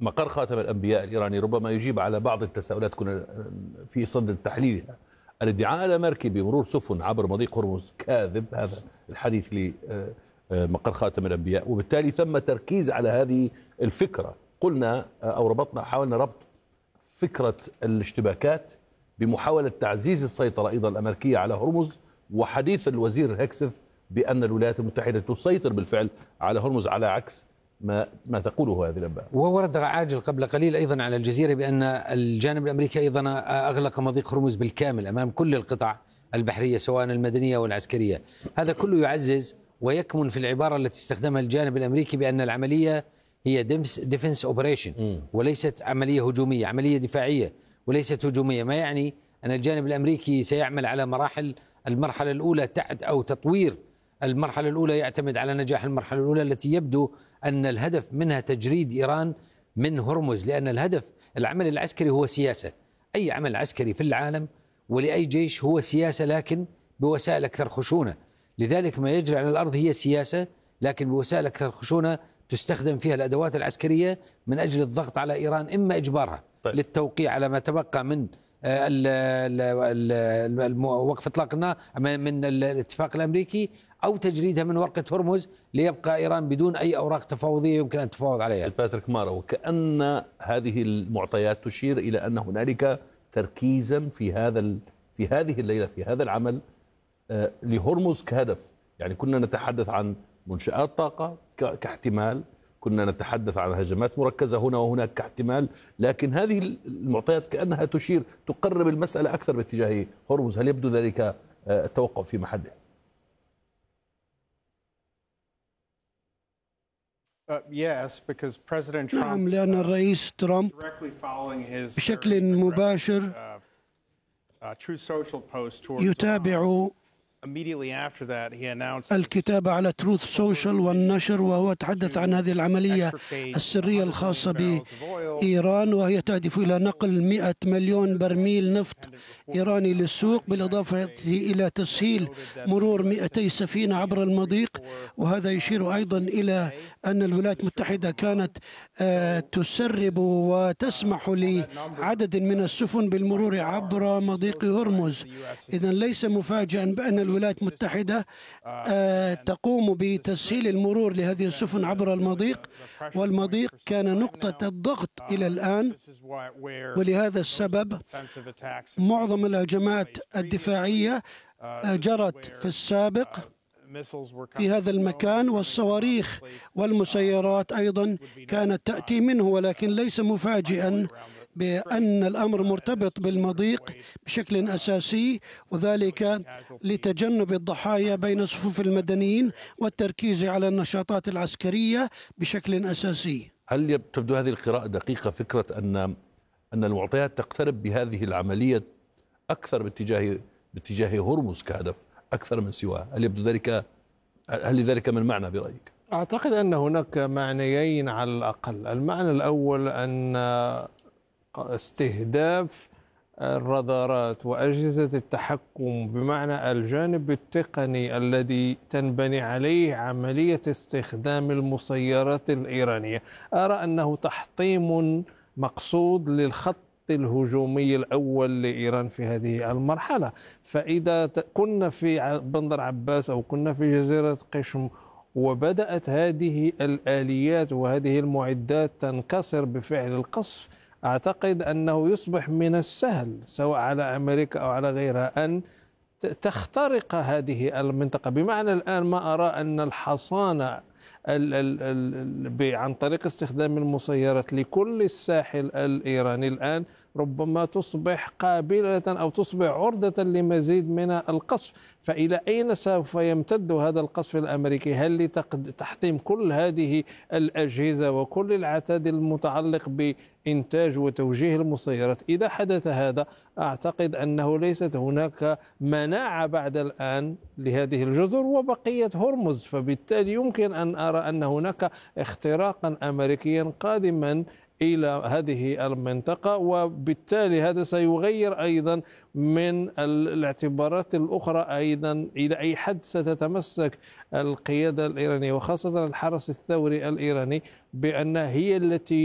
مقر خاتم الأنبياء الإيراني ربما يجيب على بعض التساؤلات كنا في صدد تحليلها. الادعاء الأمريكي بمرور سفن عبر مضيق هرمز كاذب، هذا الحديث لمقر خاتم الأنبياء، وبالتالي ثم تركيز على هذه الفكرة. قلنا أو حاولنا ربط فكرة الاشتباكات بمحاولة تعزيز السيطرة أيضا الأمريكية على هرمز، وحديث الوزير هيكسث بأن الولايات المتحدة تسيطر بالفعل على هرمز على عكس ما تقوله هذه الأنباء. وورد عاجل قبل قليل أيضا على الجزيرة بأن الجانب الأمريكي أيضا أغلق مضيق هرمز بالكامل أمام كل القطع البحرية سواء المدنية والعسكرية. هذا كله يعزز ويكمن في العبارة التي استخدمها الجانب الأمريكي بأن العملية هي ديفنس اوبريشن وليست عملية هجومية، عملية دفاعية وليست هجومية، ما يعني أن الجانب الأمريكي سيعمل على المرحلة الأولى أو تطوير المرحلة الأولى يعتمد على نجاح المرحلة الأولى التي يبدو أن الهدف منها تجريد إيران من هرمز، لأن العمل العسكري هو سياسة. أي عمل عسكري في العالم ولأي جيش هو سياسة لكن بوسائل أكثر خشونة، لذلك ما يجري على الأرض هي سياسة لكن بوسائل أكثر خشونة تستخدم فيها الأدوات العسكرية من أجل الضغط على إيران، إما إجبارها للتوقيع على ما تبقى من وقف إطلاق النار من الاتفاق الأمريكي، أو تجريدها من ورقة هرمز ليبقى إيران بدون أي أوراق تفاوضية يمكن أن تفاوض عليها. باتريك مارا، وكأن هذه المعطيات تشير إلى أن هنالك تركيزا في هذه الليلة في هذا العمل لهرمز كهدف. يعني كنا نتحدث عن منشآت طاقة كاحتمال، كنا نتحدث عن هجمات مركزة هنا وهناك كاحتمال، لكن هذه المعطيات كأنها تقرب المسألة أكثر باتجاه هرمز. هل يبدو ذلك التوقف في محله؟ نعم، لأن الرئيس ترامب بشكل مباشر يتابع الكتابة على تروث سوشيال والنشر، وهو تحدث عن هذه العملية السرية الخاصة بإيران، وهي تهدف إلى نقل 100 مليون برميل نفط إيراني للسوق، بالإضافة إلى تسهيل مرور 200 سفينة عبر المضيق. وهذا يشير أيضا إلى أن الولايات المتحدة كانت تسرب وتسمح لعدد من السفن بالمرور عبر مضيق هرمز. إذن ليس مفاجئا بأن الولايات المتحدة تقوم بتسهيل المرور لهذه السفن عبر المضيق، والمضيق كان نقطة الضغط إلى الآن، ولهذا السبب معظم الهجمات الدفاعية جرت في السابق في هذا المكان، والصواريخ والمسيرات أيضا كانت تأتي منه. ولكن ليس مفاجئا بأن الأمر مرتبط بالمضيق بشكل أساسي، وذلك لتجنب الضحايا بين صفوف المدنيين والتركيز على النشاطات العسكرية بشكل أساسي. هل تبدو هذه القراءة دقيقة، فكرة أن المعطيات تقترب بهذه العملية أكثر باتجاه هرمز كهدف أكثر من سواه؟ هل لذلك من معنى برأيك؟ أعتقد أن هناك معنيين على الأقل. المعنى الأول أن استهداف الرادارات وأجهزة التحكم، بمعنى الجانب التقني الذي تنبني عليه عملية استخدام المسيرات الإيرانية، أرى أنه تحطيم مقصود للخط الهجومي الأول لإيران في هذه المرحلة. فإذا كنا في بندر عباس أو كنا في جزيرة قشم وبدأت هذه الآليات وهذه المعدات تنكسر بفعل القصف، أعتقد أنه يصبح من السهل سواء على أمريكا أو على غيرها أن تخترق هذه المنطقة. بمعنى الآن ما أرى أن الحصانة عن طريق استخدام المسيرات لكل الساحل الإيراني الآن ربما تصبح قابلة أو تصبح عرضة لمزيد من القصف. فإلى أين سوف يمتد هذا القصف الأمريكي؟ هل لتحطيم كل هذه الأجهزة وكل العتاد المتعلق بإنتاج وتوجيه المسيرات؟ إذا حدث هذا أعتقد أنه ليست هناك مناعة بعد الآن لهذه الجزر وبقية هرمز، فبالتالي يمكن أن أرى أن هناك اختراقا أمريكيا قادما إلى هذه المنطقة، وبالتالي هذا سيغير أيضا من الاعتبارات الأخرى أيضا إلى أي حد ستتمسك القيادة الإيرانية وخاصة الحرس الثوري الإيراني بأن هي التي